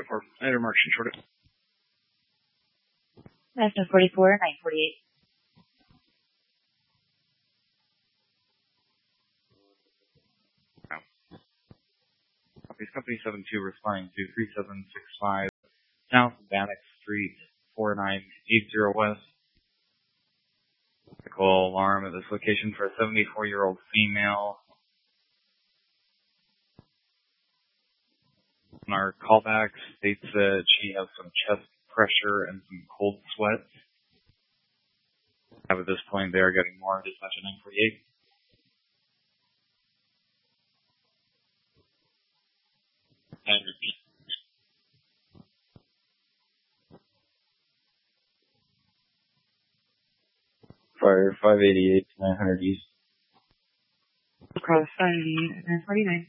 for either March and short. That's 44, 948. Company 72 responding to 3765 South Bannock Street, 4980 West. Medical alarm at this location for a 74-year-old female. And our callback states that she has some chest pressure and some cold sweat. At this point, they are getting more dispatch at 948. And repeat. Fire 588 to 900 East. Across 588 and 949.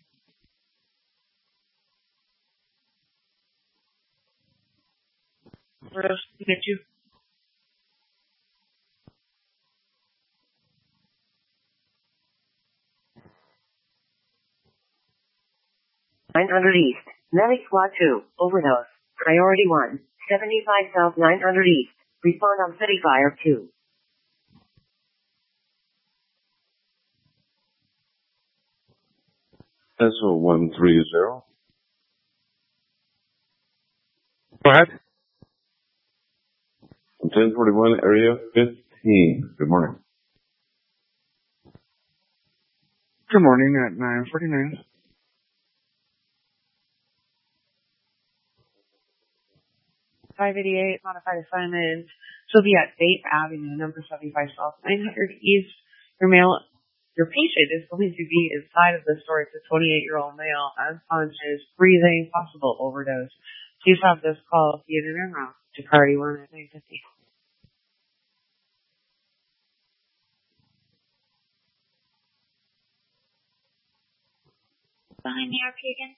Where else to get you? East. Nelly Squad 2. Overdose. Priority 1. 75 South 900 East. Respond on City Fire 2. SO 130. Go ahead. 1041 area 15. Good morning. Good morning at 949. Modified assignment. She'll be at Vape Avenue, number 75 South, 900 East. Your patient is going to be inside of the store. It's a 28-year-old male, unconscious, breathing, possible overdose. Please have this call be in and around to priority 1 at 950. Behind the RP again?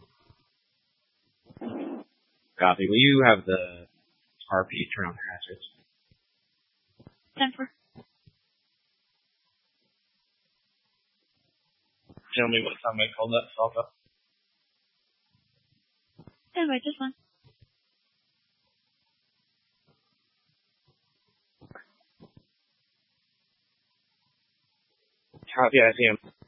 Copy. Will you have the RP turn on their hazards? 10-4. Tell me what time I called that stop up. 10 by just one. Copy, I see him.